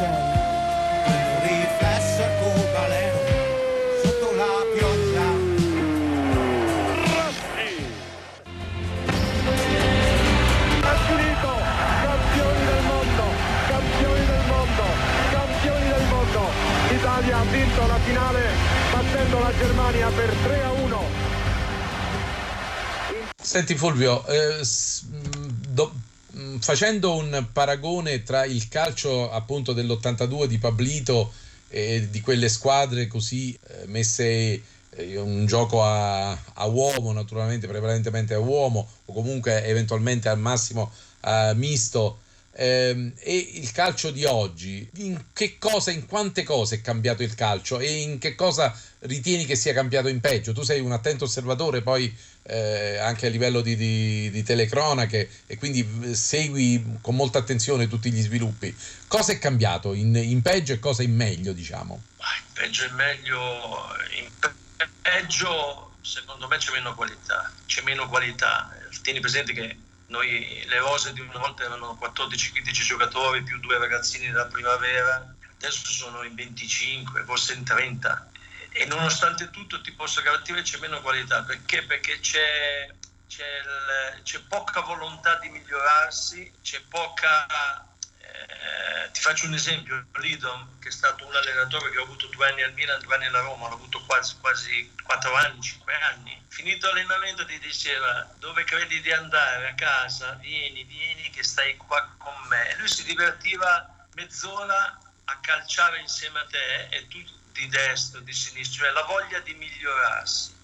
sei. Riflesso arcobaleno sotto la pioggia. Ha finito! Campioni del mondo! Campioni del mondo! Campioni del mondo! L'Italia ha vinto la finale battendo la Germania per 3-1. Senti Fulvio, facendo un paragone tra il calcio appunto dell'82 di Pablito e di quelle squadre così messe un gioco a uomo, naturalmente prevalentemente a uomo o comunque eventualmente al massimo misto, e il calcio di oggi, in quante cose è cambiato il calcio e in che cosa ritieni che sia cambiato in peggio? Tu sei un attento osservatore poi anche a livello di telecronache e quindi segui con molta attenzione tutti gli sviluppi. Cosa è cambiato in peggio e cosa in meglio, diciamo? In peggio e meglio. In peggio secondo me c'è meno qualità. Tieni presente che noi le rose di una volta erano 14-15 giocatori più 2 ragazzini della primavera, adesso sono in 25, forse in 30. E nonostante tutto ti posso garantire c'è meno qualità. Perché c'è poca volontà di migliorarsi, c'è poca... ti faccio un esempio: Lidom, che è stato un allenatore che ho avuto 2 anni al Milan, 2 anni alla Roma, l'ho avuto quasi 4 anni, 5 anni. Finito l'allenamento ti diceva: dove credi di andare? A casa? Vieni che stai qua con me. E lui si divertiva mezz'ora a calciare insieme a te, e tu di destra, di sinistra, cioè la voglia di migliorarsi.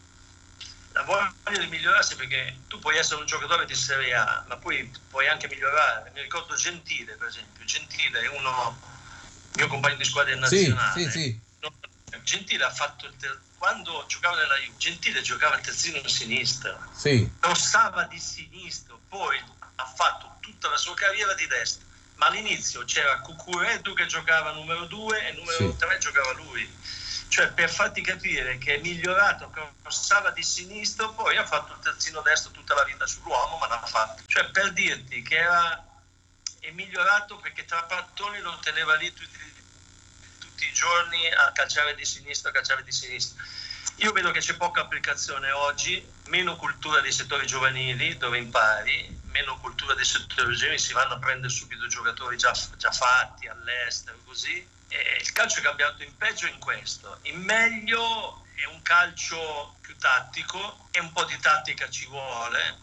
Perché tu puoi essere un giocatore di Serie A, ma poi puoi anche migliorare. Mi ricordo Gentile, per esempio. Gentile è mio compagno di squadra nazionale. Sì. Gentile ha fatto quando giocava nella Juve, Gentile giocava al terzino sinistro. Sì. Passava di sinistro, poi ha fatto tutta la sua carriera di destra. Ma all'inizio c'era Cucuretu che giocava numero 2 e numero 3 giocava lui. Cioè, per farti capire che è migliorato, passava di sinistro, poi ha fatto il terzino destro tutta la vita sull'uomo, ma l'ha fatto. Cioè, per dirti che è migliorato, perché tra pattoni lo teneva lì tutti i giorni a calciare di sinistra. Io vedo che c'è poca applicazione oggi, meno cultura dei settori giovanili dove impari, meno cultura dei settori giovanili, si vanno a prendere subito giocatori già fatti all'estero, così. E il calcio è cambiato in peggio in questo. In meglio è un calcio più tattico, e un po' di tattica ci vuole,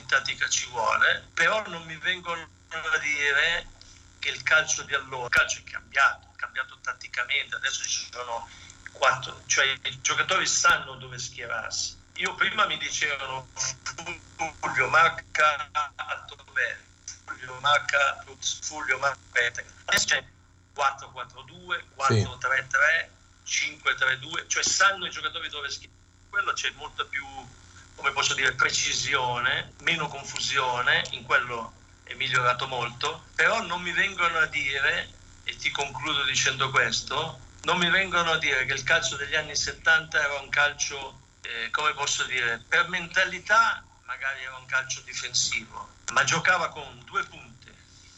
però non mi vengono a dire che il calcio di allora, il calcio è cambiato tatticamente, adesso ci sono 4, cioè i giocatori sanno dove schierarsi. Io prima mi dicevano Fulvio marca Altobelli, Fulvio marca Petega. Adesso c'è 4-4-2, 4-3-3, 5-3-2, cioè sanno i giocatori dove schierarsi. Quello c'è molta più, come posso dire, precisione, meno confusione, in quello è migliorato molto, però non mi vengono a dire, e ti concludo dicendo questo, non mi vengono a dire che il calcio degli anni 70 era un calcio, come posso dire, per mentalità magari era un calcio difensivo, ma giocava con 2 punte,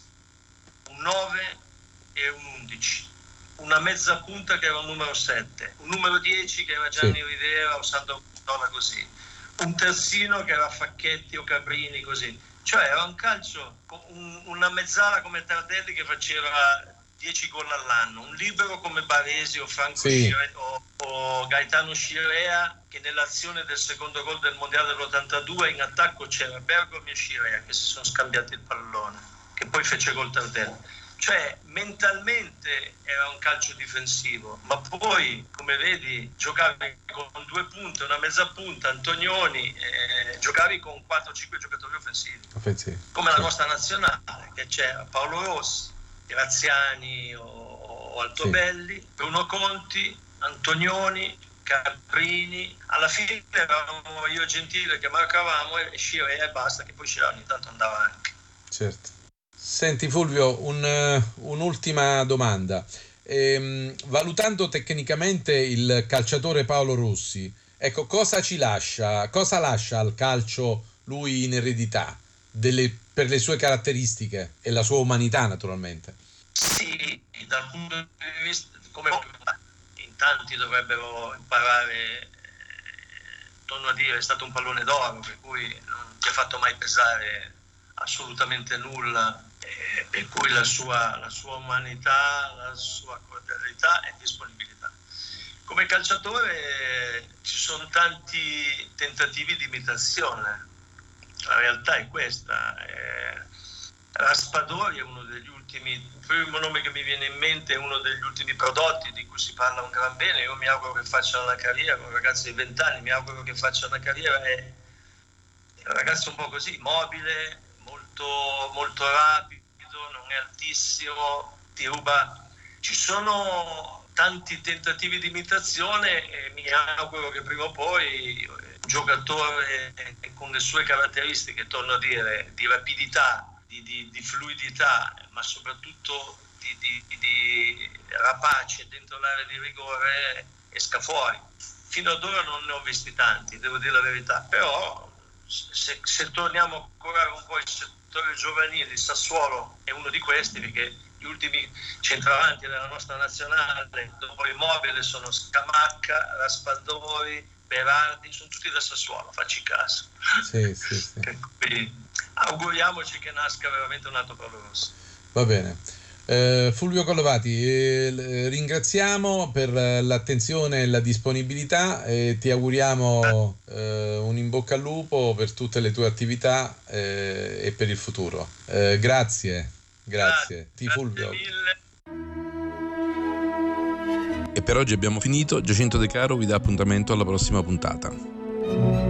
un 9 e un 11, una mezza punta che era un numero 7, un numero 10 che era Gianni Rivera o Sandro Costola, così, un terzino che era Facchetti o Cabrini, così. Cioè era un calcio, una mezzala come Tardelli che faceva 10 gol all'anno, un libero come Baresi o Franco Scirea, o Gaetano Scirea, che nell'azione del secondo gol del mondiale dell'82 in attacco c'era Bergomi e Scirea che si sono scambiati il pallone, che poi fece gol Tardelli. Cioè mentalmente era un calcio difensivo, ma poi come vedi giocavi con 2 punte, una mezza punta, Antonioni, giocavi con 4-5 giocatori offensivi. Come la nostra nazionale, che c'era Paolo Rossi, Graziani o Altobelli, Bruno Conti, Antonioni, Caprini. Alla fine eravamo io e Gentile che marcavamo e Scirea e basta, che poi Scirea ogni tanto andava anche. Certo. Senti Fulvio, un'ultima domanda. Valutando tecnicamente il calciatore Paolo Rossi, ecco, cosa lascia al calcio lui in eredità per le sue caratteristiche e la sua umanità, naturalmente? Sì, dal punto di vista, come in tanti dovrebbero imparare, torno a dire, è stato un pallone d'oro, per cui non ti ha fatto mai pesare assolutamente nulla, per cui la sua umanità, la sua cordialità e disponibilità. Come calciatore ci sono tanti tentativi di imitazione, la realtà è questa. Raspadori è uno degli ultimi, il primo nome che mi viene in mente è uno degli ultimi prodotti di cui si parla un gran bene. Io mi auguro che faccia una carriera, un ragazzo di 20 anni, mi auguro che faccia una carriera. È un ragazzo un po' così, mobile, molto, molto rapido, non è altissimo, ti ruba. Ci sono tanti tentativi di imitazione e mi auguro che prima o poi un giocatore con le sue caratteristiche, torno a dire, di rapidità, di fluidità, ma soprattutto di rapace dentro l'area di rigore, esca fuori. Fino ad ora non ne ho visti tanti, devo dire la verità, però se torniamo a curare un po' il settore giovanile, il Sassuolo è uno di questi, perché gli ultimi centravanti della nostra nazionale dopo Immobile sono Scamacca, Raspadori, Berardi, sono tutti da Sassuolo, facci caso. Sì. Quindi auguriamoci che nasca veramente un altro Paolo Rossi. Va bene. Fulvio Collovati, ringraziamo per l'attenzione e la disponibilità e ti auguriamo un in bocca al lupo per tutte le tue attività e per il futuro. Grazie. Fulvio. Grazie mille. E per oggi abbiamo finito. Giacinto De Caro vi dà appuntamento alla prossima puntata.